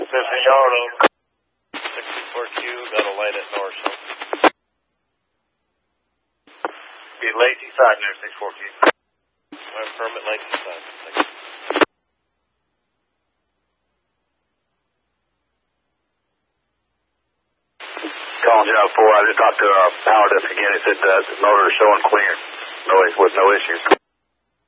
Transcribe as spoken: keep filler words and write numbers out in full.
fifty yard over. sixty-four Q, got a light at north. Be lazy side near sixty-four Q. I'm permit lazy side. Thank you. Calling Job four, I just talked to our power desk again. It said uh, the motor is showing clear. No, with no issues.